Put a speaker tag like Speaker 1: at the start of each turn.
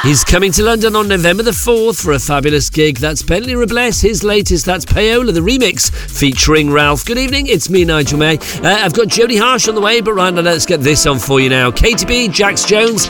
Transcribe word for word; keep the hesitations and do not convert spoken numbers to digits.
Speaker 1: He's coming to London on November the fourth for a fabulous gig. That's Bentley Robles, his latest, that's Payola, the remix, featuring Ralph. Good evening, it's me, Nigel May. Uh, I've got Jodie Harsh on the way, but right now, let's get this on for you now. Katy B, Jax Jones,